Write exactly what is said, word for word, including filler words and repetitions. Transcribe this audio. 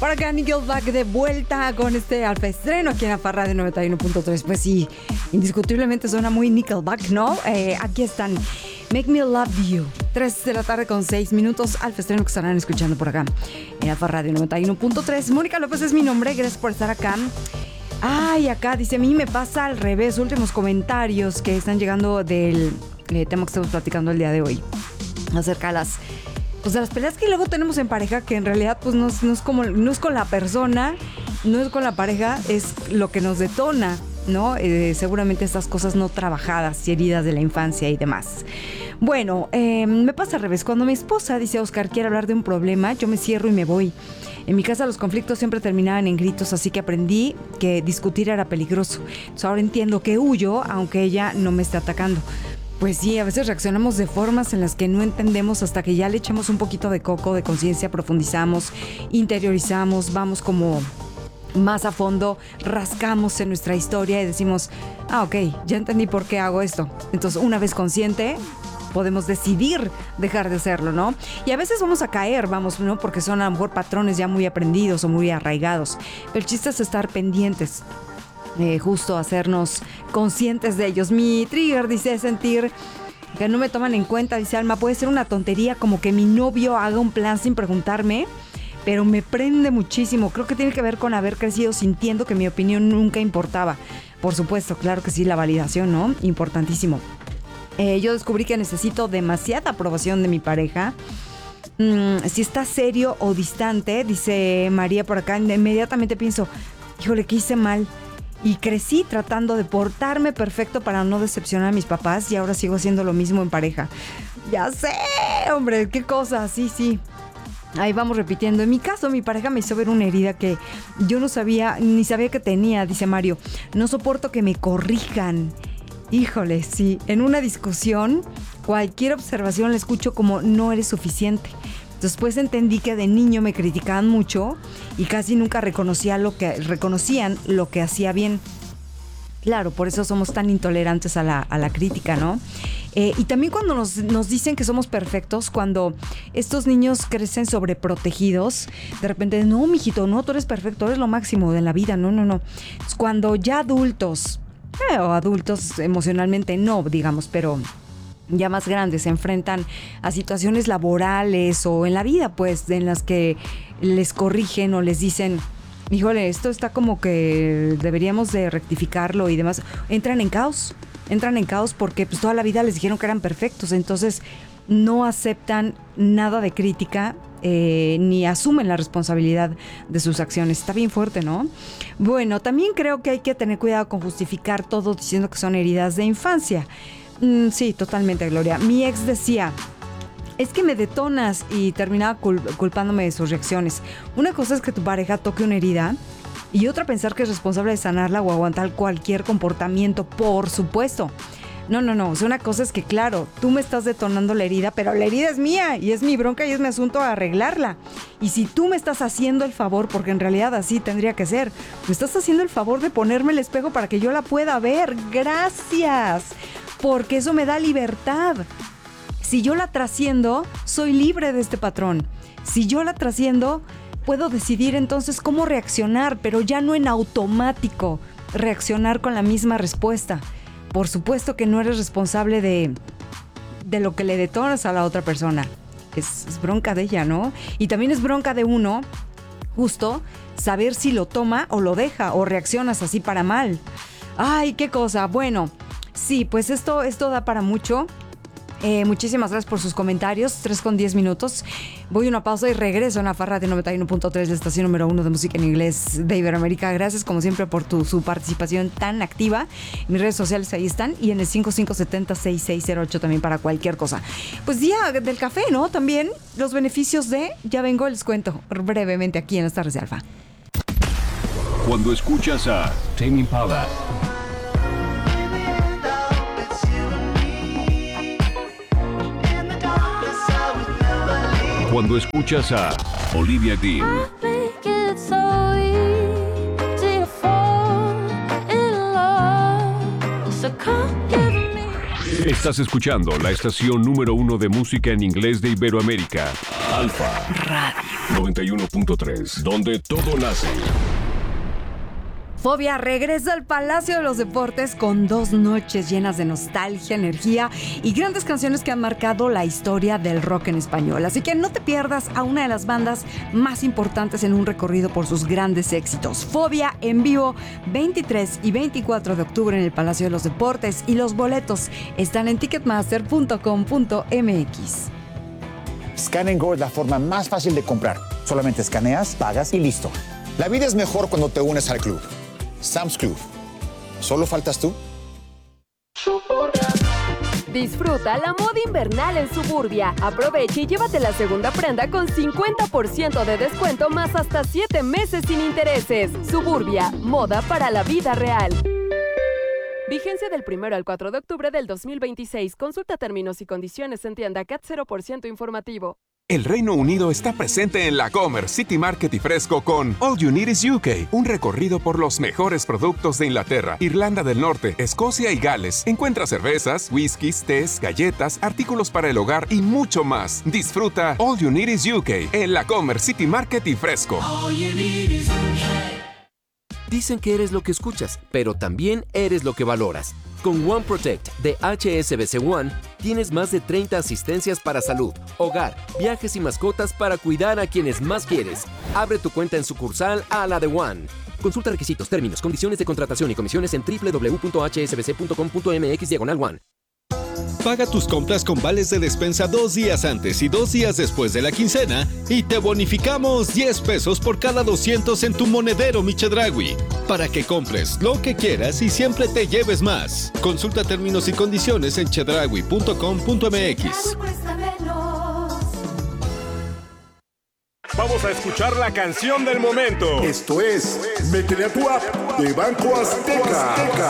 Por acá Nickelback de vuelta con este Alfa estreno aquí en Alfa Radio noventa y uno punto tres. Pues sí, indiscutiblemente suena muy Nickelback, ¿no? Eh, aquí están Make Me Love You, tres de la tarde con seis minutos. Alfa estreno que estarán escuchando por acá en Alfa Radio noventa y uno punto tres. Mónica López es mi nombre, gracias por estar acá. Ay, acá dice, a mí me pasa al revés. Últimos comentarios que están llegando del eh, tema que estamos platicando el día de hoy acerca de las, pues, de las peleas que luego tenemos en pareja, que en realidad pues no es, no es como, no es con la persona, no es con la pareja, es lo que nos detona, ¿no? Eh, seguramente estas cosas no trabajadas y heridas de la infancia y demás. Bueno, eh, me pasa al revés. Cuando mi esposa, dice Oscar, quiere hablar de un problema, yo me cierro y me voy. En mi casa los conflictos siempre terminaban en gritos, así que aprendí que discutir era peligroso. Entonces ahora entiendo que huyo, aunque ella no me esté atacando. Pues sí, a veces reaccionamos de formas en las que no entendemos hasta que ya le echamos un poquito de coco, de conciencia, profundizamos, interiorizamos, vamos como más a fondo, rascamos en nuestra historia y decimos, ah, ok, ya entendí por qué hago esto. Entonces, una vez consciente, podemos decidir dejar de hacerlo, ¿no? Y a veces vamos a caer, vamos, ¿no? Porque son a lo mejor patrones ya muy aprendidos o muy arraigados. Pero el chiste es estar pendientes. Eh, justo hacernos conscientes de ellos. Mi trigger, dice, sentir que no me toman en cuenta, dice Alma, puede ser una tontería como que mi novio haga un plan sin preguntarme, pero me prende muchísimo. Creo que tiene que ver con haber crecido sintiendo que mi opinión nunca importaba. Por supuesto, claro que sí, la validación, ¿no? Importantísimo. Eh, yo descubrí que necesito demasiada aprobación de mi pareja. Mm, si está serio o distante, dice María por acá, inmediatamente pienso, híjole, ¿qué hice mal? Y crecí tratando de portarme perfecto para no decepcionar a mis papás y ahora sigo haciendo lo mismo en pareja. Ya sé, hombre, qué cosa, sí, sí. Ahí vamos repitiendo. En mi caso, mi pareja me hizo ver una herida que yo no sabía, ni sabía que tenía, dice Mario. No soporto que me corrijan. Híjole, sí. En una discusión, cualquier observación la escucho como no eres suficiente. Después entendí que de niño me criticaban mucho y casi nunca reconocía lo que, reconocían lo que hacía bien. Claro, por eso somos tan intolerantes a la, a la crítica, ¿no? Eh, y también cuando nos, nos dicen que somos perfectos, cuando estos niños crecen sobreprotegidos, de repente, no, mijito, no, tú eres perfecto, eres lo máximo de la vida, no, no, no. Es cuando ya adultos, eh, o adultos emocionalmente no, digamos, pero ya más grandes se enfrentan a situaciones laborales o en la vida, pues, en las que les corrigen o les dicen, híjole, esto está como que deberíamos de rectificarlo y demás, entran en caos, entran en caos porque pues toda la vida les dijeron que eran perfectos, entonces no aceptan nada de crítica, eh, ni asumen la responsabilidad de sus acciones. Está bien fuerte, ¿no? Bueno, también creo que hay que tener cuidado con justificar todo diciendo que son heridas de infancia. Mm, sí, totalmente, Gloria. Mi ex decía, es que me detonas, y terminaba cul- culpándome de sus reacciones. Una cosa es que tu pareja toque una herida y otra pensar que es responsable de sanarla o aguantar cualquier comportamiento, por supuesto. No, no, no. O sea, una cosa es que, claro, tú me estás detonando la herida, pero la herida es mía y es mi bronca y es mi asunto arreglarla. Y si tú me estás haciendo el favor, porque en realidad así tendría que ser, me estás haciendo el favor de ponerme el espejo para que yo la pueda ver. Gracias. Porque eso me da libertad. Si yo la trasciendo, soy libre de este patrón. Si yo la trasciendo, puedo decidir entonces cómo reaccionar, pero ya no en automático reaccionar con la misma respuesta. Por supuesto que no eres responsable de, de lo que le detonas a la otra persona. Es, es bronca de ella, ¿no? Y también es bronca de uno, justo, saber si lo toma o lo deja o reaccionas así para mal. Ay, qué cosa. Bueno, sí, pues esto, esto da para mucho. Eh, muchísimas gracias por sus comentarios. tres con diez minutos. Voy a una pausa y regreso en Alfa Radio noventa y uno punto tres, la estación número uno de música en inglés de Iberoamérica. Gracias como siempre por tu, su participación tan activa. Mis redes sociales ahí están y en el cinco cinco siete cero seis seis cero ocho también para cualquier cosa. Pues día del café, ¿no? También los beneficios de, ya vengo, les cuento brevemente aquí en las tardes de Alfa. Cuando escuchas a Tame Impala, cuando escuchas a Olivia Dean, estás escuchando la estación número uno de música en inglés de Iberoamérica, Alfa Radio. noventa y uno punto tres, donde todo nace. Fobia regresa al Palacio de los Deportes con dos noches llenas de nostalgia, energía y grandes canciones que han marcado la historia del rock en español. Así que no te pierdas a una de las bandas más importantes en un recorrido por sus grandes éxitos. Fobia en vivo, veintitrés y veinticuatro de octubre en el Palacio de los Deportes, y los boletos están en ticketmaster punto com punto m x. Scan and Go es la forma más fácil de comprar. Solamente escaneas, pagas y listo. La vida es mejor cuando te unes al club. Sam's Club. ¿Solo faltas tú? Disfruta la moda invernal en Suburbia. Aprovecha y llévate la segunda prenda con cincuenta por ciento de descuento más hasta siete meses sin intereses. Suburbia, moda para la vida real. Vigencia del primero al cuatro de octubre del dos mil veintiséis. Consulta términos y condiciones en tienda C A T cero por ciento informativo. El Reino Unido está presente en la Comer City Market y Fresco con All You Need Is U K, un recorrido por los mejores productos de Inglaterra, Irlanda del Norte, Escocia y Gales. Encuentra cervezas, whiskies, tés, galletas, artículos para el hogar y mucho más. Disfruta All You Need Is U K en la Comer City Market y Fresco. All you need is U K. Dicen que eres lo que escuchas, pero también eres lo que valoras. Con One Protect de H S B C One, tienes más de treinta asistencias para salud, hogar, viajes y mascotas para cuidar a quienes más quieres. Abre tu cuenta en sucursal a la de One. Consulta requisitos, términos, condiciones de contratación y comisiones en doble u doble u doble u punto h s b c punto com punto m x diagonal one. Paga tus compras con vales de despensa dos días antes y dos días después de la quincena y te bonificamos diez pesos por cada doscientos en tu monedero Mi Chedraui, para que compres lo que quieras y siempre te lleves más. Consulta términos y condiciones en chedraui punto com punto m x. Vamos a escuchar la canción del momento. Esto es Métele a tu app de Banco Azteca.